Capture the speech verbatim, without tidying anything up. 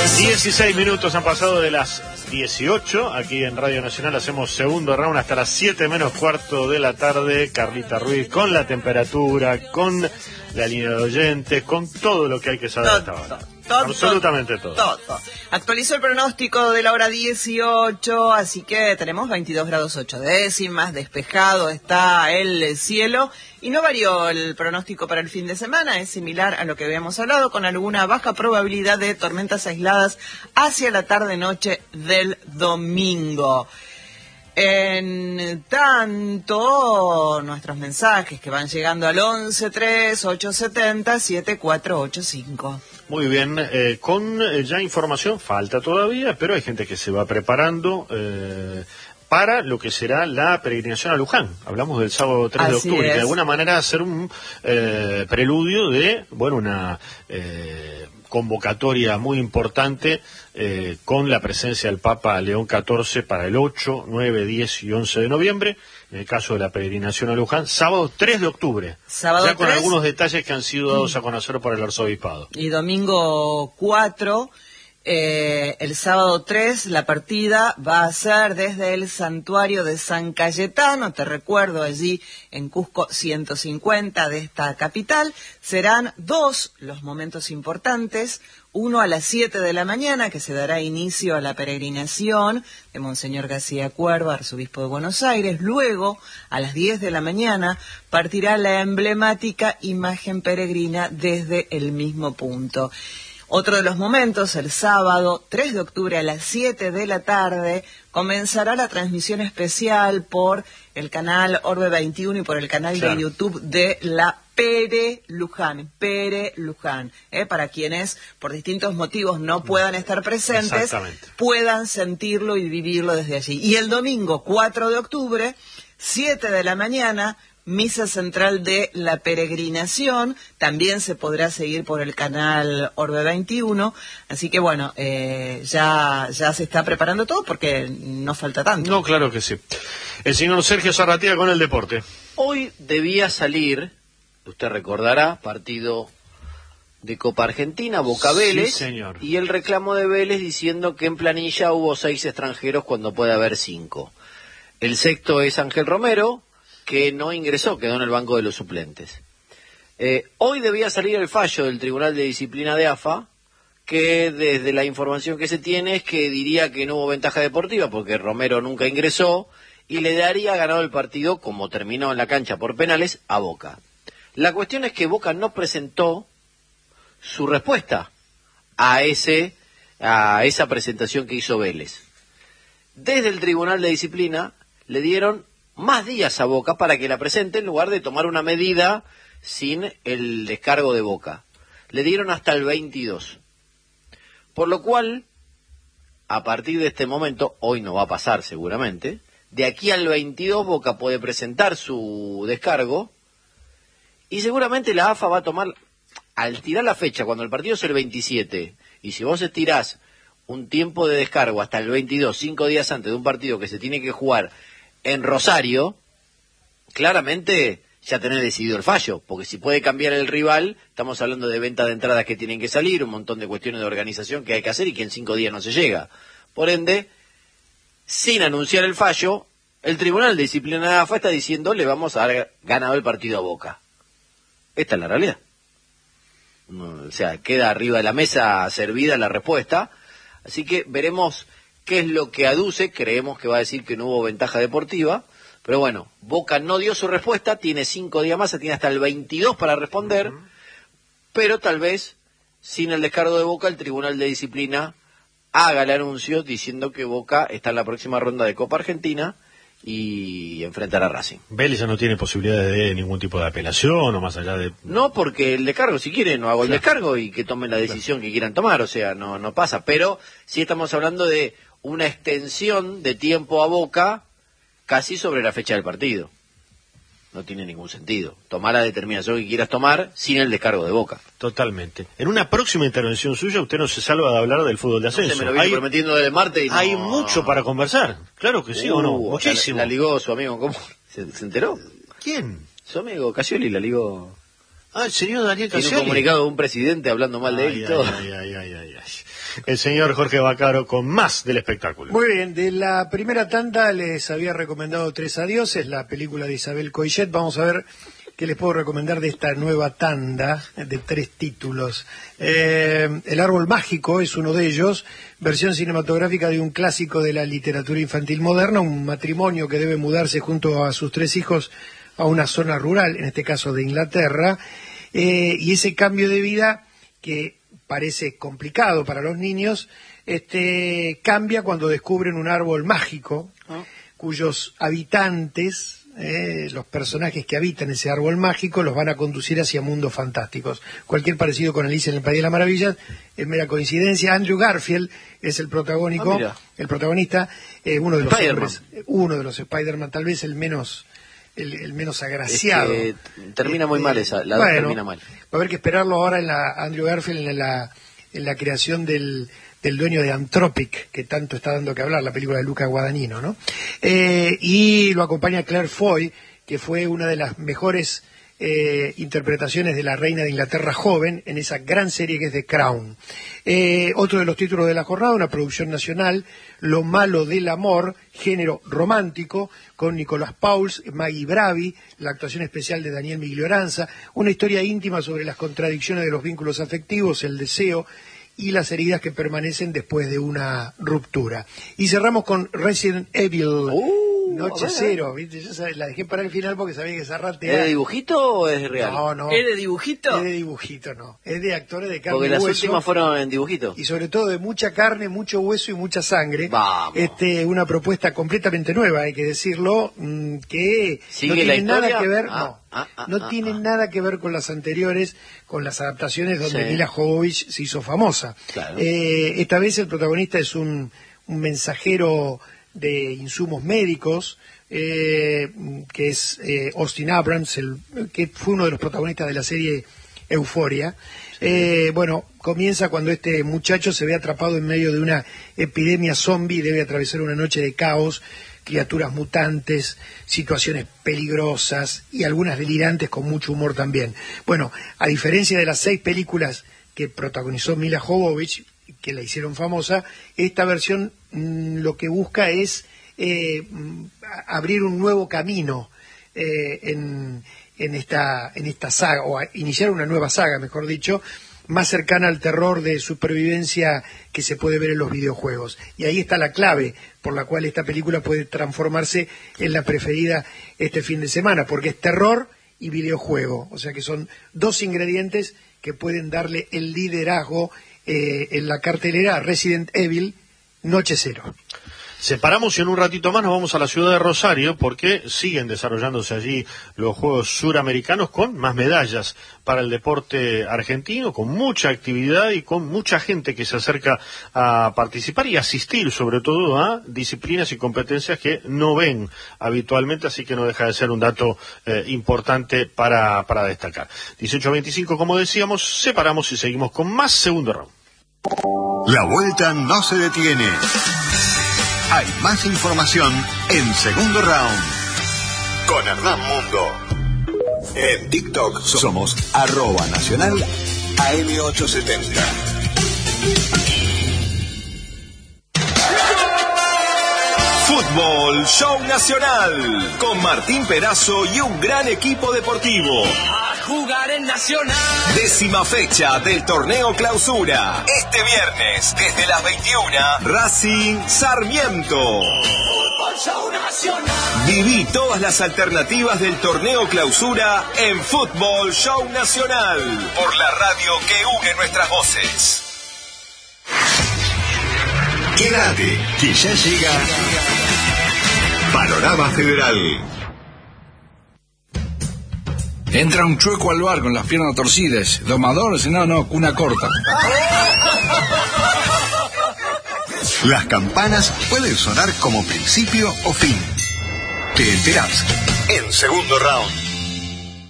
dieciséis minutos han pasado de las dieciocho. Aquí en Radio Nacional hacemos segundo round hasta las siete menos cuarto de la tarde. Carlita Ruiz con la temperatura, con la línea de oyentes, con todo lo que hay que saber hasta ahora. Todo, Absolutamente todo. todo. todo. Actualizó el pronóstico de la hora dieciocho, así que tenemos veintidós grados ocho décimas, despejado está el cielo y no varió el pronóstico para el fin de semana, es similar a lo que habíamos hablado, con alguna baja probabilidad de tormentas aisladas hacia la tarde-noche del domingo. En tanto, nuestros mensajes que van llegando al once tres ocho siete cero siete cuatro ocho cinco. Muy bien, eh, con eh, ya información, falta todavía, pero hay gente que se va preparando eh, para lo que será la peregrinación a Luján. Hablamos del sábado tres de octubre, que de alguna manera hacer un eh, preludio de, bueno, una eh, convocatoria muy importante eh, con la presencia del Papa León catorce para el ocho, nueve, diez y once de noviembre. En el caso de la peregrinación a Luján, sábado tres de octubre, sábado ya con tres, algunos detalles que han sido dados a conocer por el arzobispado. Y domingo cuatro, eh, el sábado tres, la partida va a ser desde el santuario de San Cayetano, te recuerdo, allí en Cusco ciento cincuenta de esta capital. Serán dos los momentos importantes. Uno a las siete de la mañana, que se dará inicio a la peregrinación de Monseñor García Cuerva, arzobispo de Buenos Aires. Luego, a las diez de la mañana, partirá la emblemática imagen peregrina desde el mismo punto. Otro de los momentos, el sábado tres de octubre a las siete de la tarde, comenzará la transmisión especial por el canal Orbe veintiuno y por el canal claro. de YouTube de la Pere Luján, Pere Luján, ¿eh? Para quienes por distintos motivos no puedan estar presentes, puedan sentirlo y vivirlo desde allí. Y el domingo cuatro de octubre, siete de la mañana, misa central de la peregrinación, también se podrá seguir por el canal Orbe veintiuno, así que bueno, eh, ya, ya se está preparando todo porque no falta tanto. No, claro que sí. El señor Sergio Zarratea con el deporte. Hoy debía salir, usted recordará, partido de Copa Argentina, Boca Vélez, sí, señor. Y el reclamo de Vélez diciendo que en planilla hubo seis extranjeros cuando puede haber cinco. El sexto es Ángel Romero, que no ingresó, quedó en el banco de los suplentes. Eh, hoy debía salir el fallo del Tribunal de Disciplina de A F A, que desde la información que se tiene es que diría que no hubo ventaja deportiva porque Romero nunca ingresó y le daría ganado el partido, como terminó en la cancha por penales, a Boca. La cuestión es que Boca no presentó su respuesta a ese a esa presentación que hizo Vélez. Desde el Tribunal de Disciplina le dieron más días a Boca para que la presente en lugar de tomar una medida sin el descargo de Boca. Le dieron hasta el veintidós. Por lo cual, a partir de este momento, hoy no va a pasar seguramente, de aquí al veintidós Boca puede presentar su descargo y seguramente la A F A va a tomar, al tirar la fecha, cuando el partido es el veintisiete, y si vos estirás un tiempo de descargo hasta el veintidós, cinco días antes de un partido que se tiene que jugar en Rosario, claramente ya tenés decidido el fallo, porque si puede cambiar el rival, estamos hablando de venta de entradas que tienen que salir, un montón de cuestiones de organización que hay que hacer y que en cinco días no se llega. Por ende, sin anunciar el fallo, el Tribunal de Disciplina de A F A está diciendo le vamos a dar ganado el partido a Boca. Esta es la realidad. No, o sea, queda arriba de la mesa servida la respuesta, así que veremos qué es lo que aduce. Creemos que va a decir que no hubo ventaja deportiva, pero bueno, Boca no dio su respuesta, tiene cinco días más, tiene hasta el veintidós para responder, uh-huh. Pero tal vez, sin el descargo de Boca, el Tribunal de Disciplina haga el anuncio diciendo que Boca está en la próxima ronda de Copa Argentina y enfrentará a Racing. Vélez ya no tiene posibilidades de ningún tipo de apelación o más allá de... No, porque el descargo, si quieren, no hago el claro. descargo y que tomen la decisión claro. que quieran tomar, o sea, no, no pasa, pero sí estamos hablando de una extensión de tiempo a Boca casi sobre la fecha del partido. No tiene ningún sentido. Tomar la determinación que quieras tomar sin el descargo de Boca. Totalmente. En una próxima intervención suya usted no se salva de hablar del fútbol de ascenso. No sé, me lo vine hay, prometiendo desde martes y no... Hay mucho para conversar. Claro que sí, uh, ¿o no? Muchísimo. La, la ligó su amigo, ¿cómo? ¿Se, se enteró? ¿Quién? Su amigo Casioli la ligó... Ah, el señor Daniel Tiene Casiari. un comunicado de un presidente hablando mal de él y todo. Ay, ay, ay, ay, ay. El señor Jorge Vaccaro con más del espectáculo. Muy bien, de la primera tanda les había recomendado Tres Adioses, la película de Isabel Coixet. Vamos a ver qué les puedo recomendar de esta nueva tanda de tres títulos. Eh, El árbol mágico es uno de ellos, versión cinematográfica de un clásico de la literatura infantil moderna, un matrimonio que debe mudarse junto a sus tres hijos a una zona rural, en este caso de Inglaterra, eh, y ese cambio de vida que parece complicado para los niños, este cambia cuando descubren un árbol mágico, ¿no? Cuyos habitantes, eh, los personajes que habitan ese árbol mágico, los van a conducir hacia mundos fantásticos. Cualquier parecido con Alicia en el País de las Maravillas es mera coincidencia. Andrew Garfield es el protagónico, ah, el protagonista, eh, uno de los Spider-Man. hombres, uno de los Spider-Man, tal vez el menos El, el menos agraciado. Es que termina muy Este, mal esa, la bueno, termina mal. Va a haber que esperarlo ahora en la Andrew Garfield en la, en la creación del, del dueño de Anthropic, que tanto está dando que hablar, la película de Luca Guadagnino, ¿no? Eh, y lo acompaña Claire Foy, que fue una de las mejores eh, interpretaciones de la reina de Inglaterra joven en esa gran serie que es The Crown. Eh, otro de los títulos de la jornada, una producción nacional, Lo malo del amor, género romántico, con Nicolás Pauls, Maggie Bravi, la actuación especial de Daniel Miglioranza, una historia íntima sobre las contradicciones de los vínculos afectivos, el deseo y las heridas que permanecen después de una ruptura. Y cerramos con Resident Evil, Uh, Noche Cero, ¿viste? Yo sabía, la dejé para el final porque sabía que Zarrate ¿Es de dibujito o es real? No, no. ¿Es de dibujito? Es de dibujito, no. Es de actores de carne Porque y las hueso. últimas fueron en dibujito. Y sobre todo de mucha carne, mucho hueso y mucha sangre. Vamos. Este, una propuesta completamente nueva, hay que decirlo, mmm, que ¿Sigue no tiene la nada historia? que ver, Ah, no, ah, ah, no ah, tiene ah. nada que ver con las anteriores, con las adaptaciones donde Sí. Mila Jovovich se hizo famosa. Claro. Eh, esta vez el protagonista es un, un mensajero de insumos médicos, eh, que es eh, Austin Abrams, el, que fue uno de los protagonistas de la serie Euforia. Eh, bueno, comienza cuando este muchacho se ve atrapado en medio de una epidemia zombie y debe atravesar una noche de caos, criaturas mutantes, situaciones peligrosas y algunas delirantes con mucho humor también. Bueno, a diferencia de las seis películas que protagonizó Mila Jovovich, que la hicieron famosa, esta versión mmm, lo que busca es eh, abrir un nuevo camino eh, en, en, esta, en esta saga, o a iniciar una nueva saga, mejor dicho, más cercana al terror de supervivencia que se puede ver en los videojuegos. Y ahí está la clave por la cual esta película puede transformarse en la preferida este fin de semana, porque es terror y videojuego, o sea que son dos ingredientes que pueden darle el liderazgo eh, en la cartelera Resident Evil Noche Cero. Separamos y en un ratito más nos vamos a la ciudad de Rosario porque siguen desarrollándose allí los Juegos Suramericanos con más medallas para el deporte argentino, con mucha actividad y con mucha gente que se acerca a participar y asistir sobre todo a disciplinas y competencias que no ven habitualmente, así que no deja de ser un dato eh, importante para, para destacar. dieciocho a veinticinco, como decíamos, separamos y seguimos con más segundo round. La vuelta no se detiene. Hay más información en Segundo Round con Hernán Mundo. En TikTok somos arroba nacional A M ochocientos setenta. Fútbol Show Nacional con Martín Perazo y un gran equipo deportivo. A jugar en Nacional. Décima fecha del torneo Clausura. Este viernes, desde las veintiuna, Racing Sarmiento. Fútbol Show Nacional. Viví todas las alternativas del torneo Clausura en Fútbol Show Nacional. Por la radio que une nuestras voces. Quédate, que ya llega Panorama Federal. Entra un chueco al bar con las piernas torcidas. Domadores, no, no, cuna corta. Las campanas pueden sonar como principio o fin. Te enterás en Segundo Round.